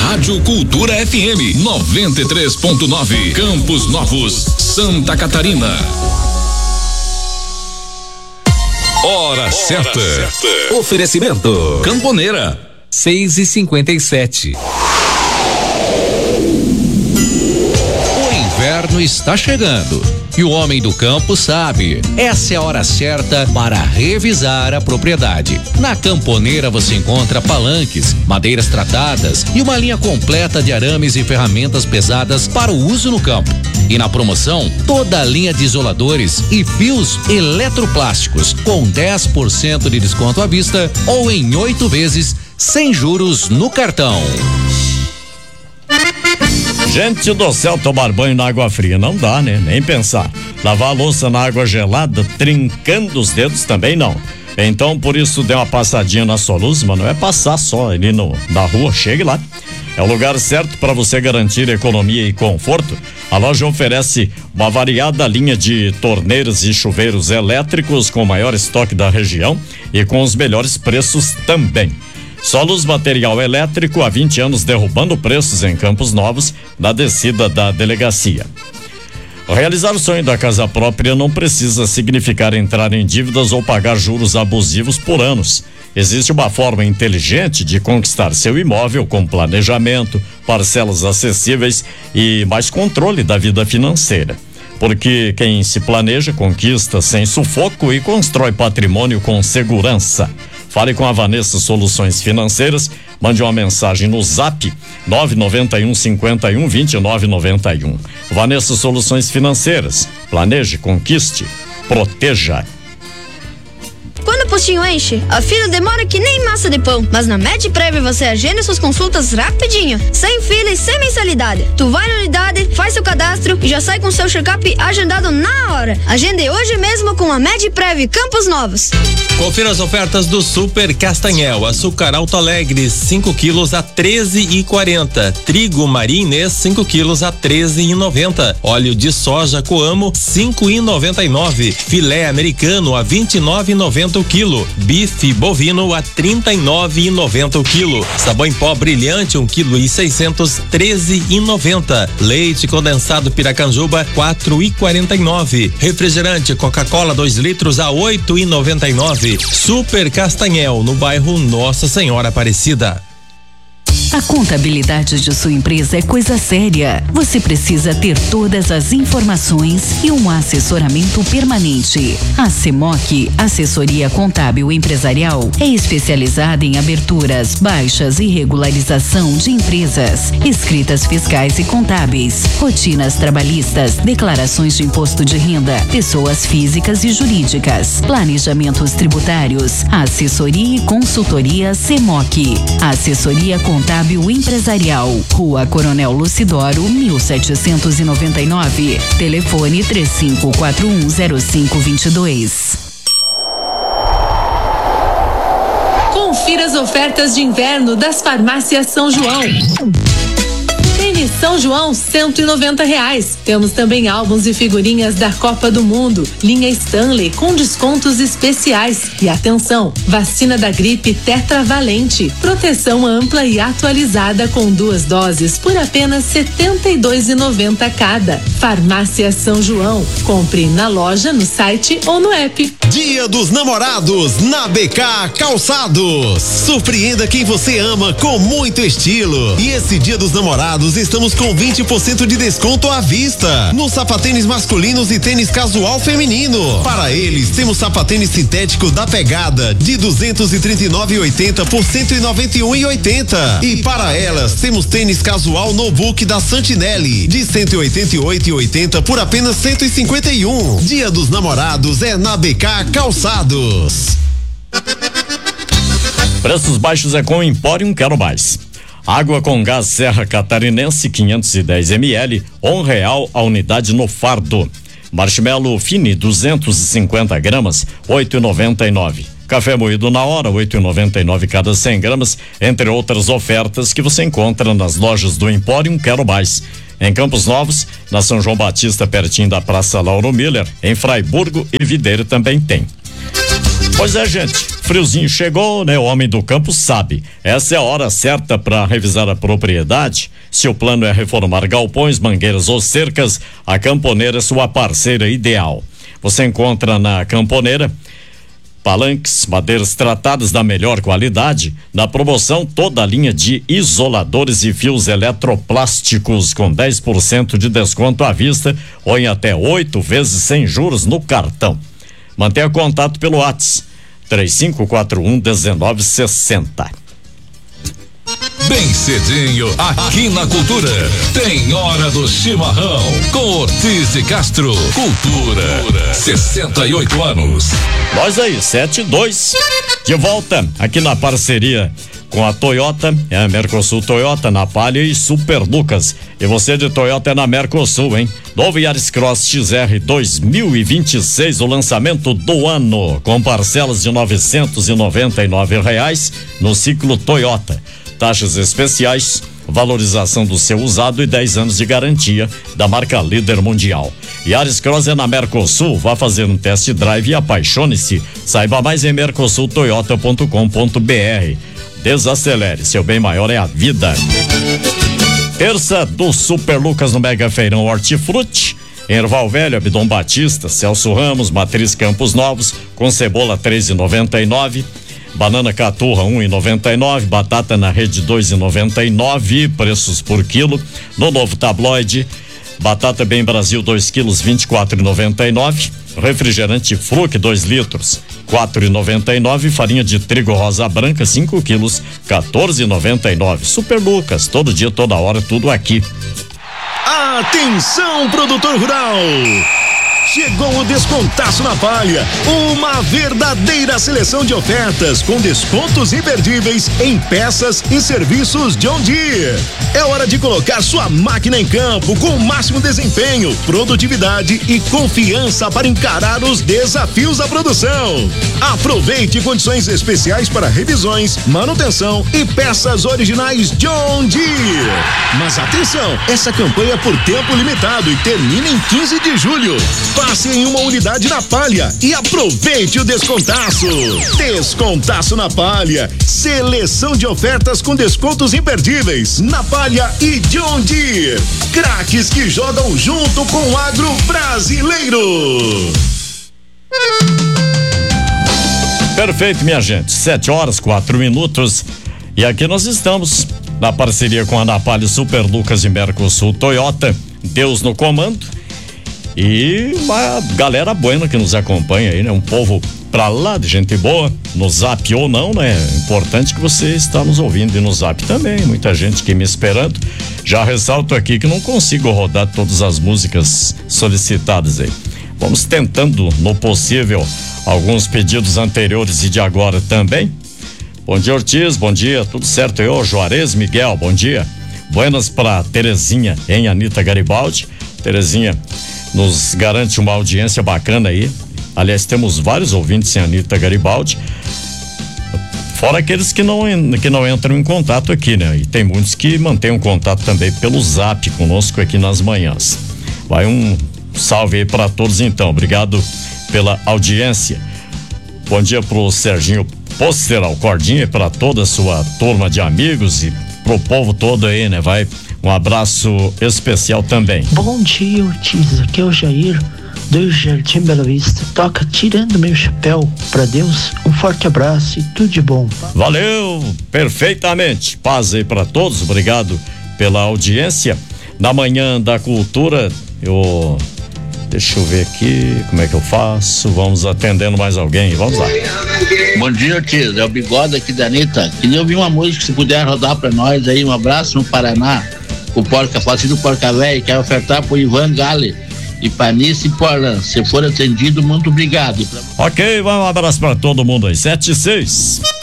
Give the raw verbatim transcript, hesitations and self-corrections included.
Rádio Cultura F M noventa e três ponto nove, Campos Novos, Santa Catarina. Hora, Hora certa. certa. Oferecimento Camponeira. seis e cinquenta e sete. O inverno está chegando e o homem do campo sabe. Essa é a hora certa para revisar a propriedade. Na Camponeira você encontra palanques, madeiras tratadas e uma linha completa de arames e ferramentas pesadas para o uso no campo. E na promoção, toda a linha de isoladores e fios eletroplásticos com dez por cento de desconto à vista ou em oito vezes sem juros no cartão. Gente do céu, tomar banho na água fria não dá, né? Nem pensar. Lavar a louça na água gelada, trincando os dedos também não. Então, por isso, dê uma passadinha na Soluz, mas não é passar só ali no, na rua, chegue lá. É o lugar certo para você garantir economia e conforto. A loja oferece uma variada linha de torneiras e chuveiros elétricos com o maior estoque da região e com os melhores preços também. Solos Material Elétrico, há vinte anos derrubando preços em Campos Novos, na descida da delegacia. Realizar o sonho da casa própria não precisa significar entrar em dívidas ou pagar juros abusivos por anos. Existe uma forma inteligente de conquistar seu imóvel com planejamento, parcelas acessíveis e mais controle da vida financeira. Porque quem se planeja conquista sem sufoco e constrói patrimônio com segurança. Fale com a Vanessa Soluções Financeiras, mande uma mensagem no zap nove nove um, cinco um, dois nove nove um. Vanessa Soluções Financeiras, planeje, conquiste, proteja. Quando o postinho enche, a fila demora que nem massa de pão. Mas na MedPrev você agenda suas consultas rapidinho, sem fila e sem mensalidade. Tu vai na unidade, faz seu cadastro e já sai com seu check-up agendado na hora. Agende hoje mesmo com a MedPrev Campos Novos. Confira as ofertas do Super Castanhel. Açúcar Alto Alegre, cinco quilos a treze e quarenta. Trigo Marinês, cinco quilos a treze e noventa. Óleo de soja Coamo, cinco e noventa e nove. Filé americano a vinte e nove e noventa o quilo. Bife bovino a trinta e nove e noventa o quilo. Sabão em pó brilhante, um quilo e seiscentos, treze e noventa. Leite condensado Piracanjuba, quatro e quarenta e nove. Refrigerante Coca-Cola dois litros a oito e noventa e nove. Super Castanhel, no bairro Nossa Senhora Aparecida. A contabilidade de sua empresa é coisa séria. Você precisa ter todas as informações e um assessoramento permanente. A CEMOC, Assessoria Contábil Empresarial, é especializada em aberturas, baixas e regularização de empresas, escritas fiscais e contábeis, rotinas trabalhistas, declarações de imposto de renda, pessoas físicas e jurídicas, planejamentos tributários, assessoria e consultoria CEMOC. Assessoria Contábil Empresarial, Rua Coronel Lucidoro, mil setecentos e noventa e nove. Telefone três cinco quatro um zero cinco dois dois. Confira as ofertas de inverno das farmácias São João. Tênis São João, cento e noventa reais. Temos também álbuns e figurinhas da Copa do Mundo, linha Stanley com descontos especiais. E atenção, vacina da gripe tetravalente, proteção ampla e atualizada com duas doses por apenas setenta e dois reais e noventa centavos cada. Farmácia São João. Compre na loja, no site ou no app. Dia dos Namorados na B K Calçados. Surpreenda quem você ama com muito estilo. E esse Dia dos Namorados estamos com vinte por cento de desconto à vista nos sapatênis masculinos e tênis casual feminino. Para eles, temos sapatênis sintético da Pegada de duzentos e trinta e nove reais e oitenta centavos por cento e noventa e um reais e oitenta centavos. E para elas, temos tênis casual Nobuck da Santinelli de cento e oitenta e oito reais e oitenta centavos por apenas cento e cinquenta e um reais. Dia dos Namorados é na B K Calçados. Preços baixos é com o Empório Quero Mais. Água com gás Serra Catarinense quinhentos e dez mililitros, um real a unidade no fardo. Marshmallow Fini duzentos e cinquenta gramas, oito e noventa e nove. Café moído na hora, oito e noventa e nove cada cem gramas, entre outras ofertas que você encontra nas lojas do Empório Quero Mais. Em Campos Novos, na São João Batista, pertinho da Praça Lauro Miller, em Fraiburgo e Videira também tem. Pois é, gente, friozinho chegou, né? O homem do campo sabe. Essa é a hora certa para revisar a propriedade. Se o plano é reformar galpões, mangueiras ou cercas, a Camponeira é sua parceira ideal. Você encontra na Camponeira palanques, madeiras tratadas da melhor qualidade. Na promoção, toda a linha de isoladores e fios eletroplásticos com dez por cento de desconto à vista ou em até oito vezes sem juros no cartão. Mantenha contato pelo WhatsApp três cinco quatro um um nove seis zero. Bem cedinho, aqui na Cultura, tem Hora do Chimarrão, com Ortiz de Castro. Cultura, sessenta e oito anos. Nós aí, sete e dois, de volta aqui na parceria com a Toyota, é a Mercosul Toyota, na Palha e Super Lucas. E você de Toyota é na Mercosul, hein? Novo Yaris Cross X R dois mil e vinte e seis, o lançamento do ano, com parcelas de novecentos e noventa e nove reais no ciclo Toyota. Taxas especiais, valorização do seu usado e dez anos de garantia da marca líder mundial. Yaris Cross é na Mercosul. Vá fazer um test drive e apaixone-se. Saiba mais em mercosul toyota ponto com ponto br. Desacelere, seu bem maior é a vida. Terça do Super Lucas no Mega Feirão Hortifruti. Erval Velho, Abdom Batista, Celso Ramos, Matriz Campos Novos, com cebola três reais e noventa e nove centavos. Banana caturra um real e noventa e nove centavos, batata na rede dois reais e noventa e nove centavos, preços por quilo. No Novo Tabloide, batata Bem Brasil dois quilos, vinte e quatro reais e noventa e nove centavos. Refrigerante Fruc dois litros, quatro reais e noventa e nove centavos. Farinha de trigo rosa branca cinco quilos, quatorze reais e noventa e nove centavos. Super Lucas, todo dia, toda hora, tudo aqui. Atenção, produtor rural! Chegou o Descontaço na Palha, uma verdadeira seleção de ofertas com descontos imperdíveis em peças e serviços John Deere. É hora de colocar sua máquina em campo com o máximo desempenho, produtividade e confiança para encarar os desafios da produção. Aproveite condições especiais para revisões, manutenção e peças originais John Deere. Mas atenção, essa campanha é por tempo limitado e termina em quinze de julho. Passe em uma unidade na Palha e aproveite o descontaço. Descontaço na Palha. Seleção de ofertas com descontos imperdíveis na Palha e John Deere. Craques que jogam junto com o agro brasileiro. Perfeito, minha gente. Sete horas, quatro minutos. E aqui nós estamos na parceria com a Ana Palha, Super Lucas e Mercosul Toyota. Deus no comando. E uma galera buena que nos acompanha aí, né? Um povo pra lá de gente boa, no Zap ou não, né? Importante que você está nos ouvindo e no Zap também, muita gente que me esperando. Já ressalto aqui que não consigo rodar todas as músicas solicitadas aí. Vamos tentando, no possível, alguns pedidos anteriores e de agora também. Bom dia, Ortiz, bom dia, tudo certo? Eu, Juarez Miguel, bom dia. Buenas pra Terezinha, em Anita Garibaldi. Terezinha nos garante uma audiência bacana aí. Aliás, temos vários ouvintes em Anita Garibaldi, fora aqueles que não, que não entram em contato aqui, né? E tem muitos que mantêm um contato também pelo Zap conosco aqui nas manhãs. Vai um salve aí para todos então, obrigado pela audiência. Bom dia pro Serginho Posteral Cordinha e para toda a sua turma de amigos e pro povo todo aí, né? Vai um abraço especial também. Bom dia, Ortiz, aqui é o Jair do Jardim Bela Vista. Toca Tirando Meu Chapéu pra Deus. Um forte abraço e tudo de bom. Valeu, perfeitamente. Paz aí pra todos, obrigado pela audiência. Na Manhã da Cultura, eu deixa eu ver aqui como é que eu faço. Vamos atendendo mais alguém, vamos lá. Bom dia, Ortiz, é o Bigode aqui da Anitta. Queria ouvir uma música, se puder rodar pra nós aí. Um abraço no Paraná. O Porca, pode do Porca Velho, quer ofertar pro Ivan Gale e Panice e Porlan. Se for atendido, muito obrigado. Ok, vai um abraço pra todo mundo aí. Sete e seis.